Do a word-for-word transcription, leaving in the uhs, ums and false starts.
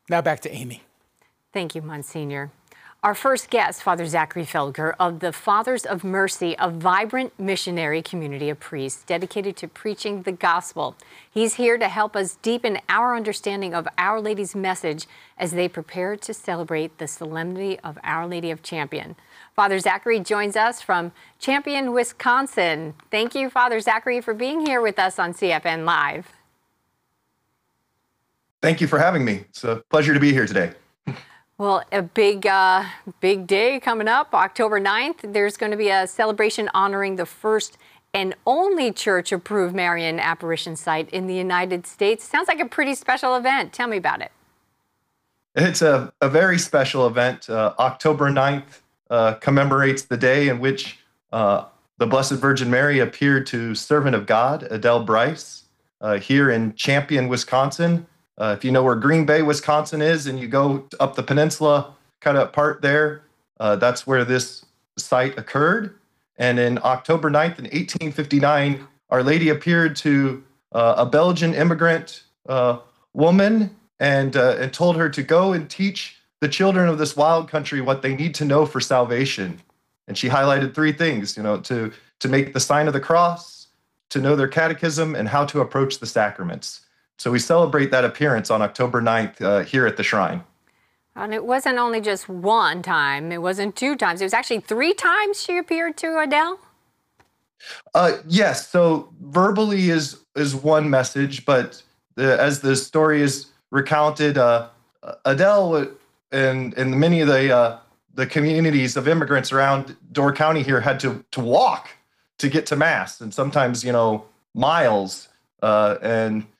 Now back to Amy. Thank you, Monsignor. Our first guest, Father Zachary Felger of the Fathers of Mercy, a vibrant missionary community of priests dedicated to preaching the gospel. He's here to help us deepen our understanding of Our Lady's message as they prepare to celebrate the solemnity of Our Lady of Champion. Father Zachary joins us from Champion, Wisconsin. Thank you, Father Zachary, for being here with us on C F N Live. Thank you for having me. It's a pleasure to be here today. Well, a big, uh, big day coming up, October ninth. There's going to be a celebration honoring the first and only church-approved Marian apparition site in the United States. Sounds like a pretty special event. Tell me about it. It's a, a very special event. Uh, October ninth uh, commemorates the day in which uh, the Blessed Virgin Mary appeared to Servant of God, Adele Bryce, uh, here in Champion, Wisconsin. Uh, if you know where Green Bay, Wisconsin is, and you go up the peninsula, kind of part there, uh, that's where this site occurred. And in October ninth in eighteen fifty-nine, Our Lady appeared to uh, a Belgian immigrant uh, woman and, uh, and told her to go and teach the children of this wild country what they need to know for salvation. And she highlighted three things, you know, to, to make the sign of the cross, to know their catechism, and how to approach the sacraments. So we celebrate that appearance on October ninth uh, here at the shrine. And it wasn't only just one time, it wasn't two times, it was actually three times she appeared to Adele? Uh, yes, so verbally is is one message, but the, as the story is recounted, uh, Adele and, and many of the uh, the communities of immigrants around Door County here had to, to walk to get to Mass, and sometimes, you know, miles. Uh, and